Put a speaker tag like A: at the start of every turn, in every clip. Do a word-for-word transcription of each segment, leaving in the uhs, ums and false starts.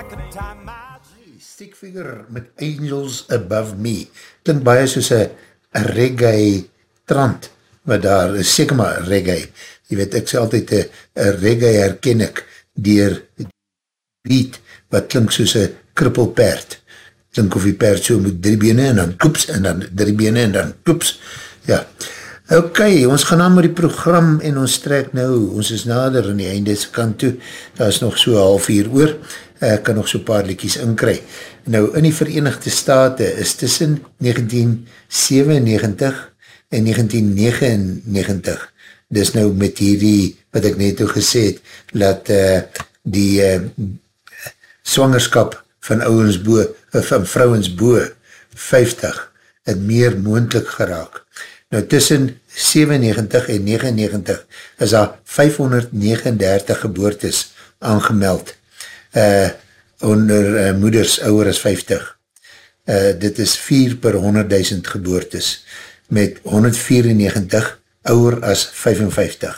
A: Stick figure met Angels Above Me, klink baie soos een reggae trant, maar daar is seker maar reggae, jy weet, ek sê altyd een reggae herken ek dier beat, wat klink soos een krippelperd, klink of die perd so met drie bene en dan koeps, en dan drie bene en dan koeps, ja, ok, ons gaan aan met die program en ons trek nou, ons is nader in die einde kant toe, daar is nog so half uur oor, ek kan nog so paar liedjies inkry. Nou, in die Verenigde State is tussen negentien sevenennegentig en negentien negenennegentig, dis nou met hierdie, wat ek net al gesê het, dat uh, die uh, swangerskap van ouwens boe, van vrouwens boe, vyftig, het meer moontlik geraak. Nou, tussen sevenennegentig en negenennegentig is daar vyfhonderdnegenendertig geboortes aangemeld, uh, onder uh, moeders ouwer as vyftig. Uh, dit is vier per honderdduisend geboortes, met honderdvierennegentig ouwer as vyfenvyftig.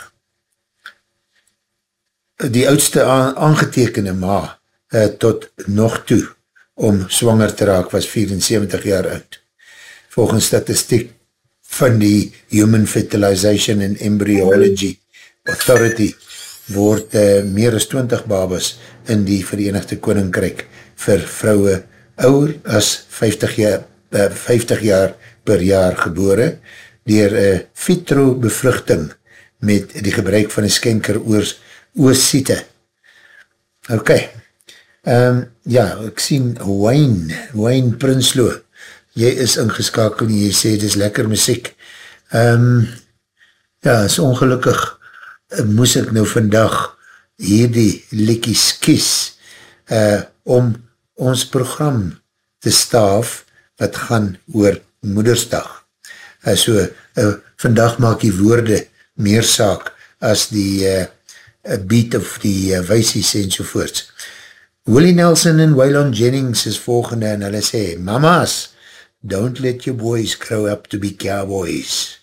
A: Die oudste aangetekende ma, uh, tot nog toe, om swanger te raak, was vierenseventig jaar oud. Volgens statistiek van die Human Fertilization and Embryology Authority word uh, meer as twintig babes in die Verenigde Koninkryk vir vrouwe ouder as vyftig jaar, uh, vyftig jaar per jaar gebore dier uh, vitro bevruchting met die gebruik van een skenker oors oossiete. Ok, um, ja, ek sien Wayne, Wayne Prinsloo, jy is ingeskakel en jy sê, dit is lekker muziek. Um, ja, is ongelukkig, moes ek nou vandag hierdie liedjies kies, uh, om ons program te staaf, wat gaan oor Moedersdag. Uh, so, uh, vandag maak die woorde meer saak, as die uh, beat of die uh, weisies en sovoorts. Willie Nelson en Waylon Jennings is volgende, en hulle sê, Mamas, don't let your boys grow up to be cowboys.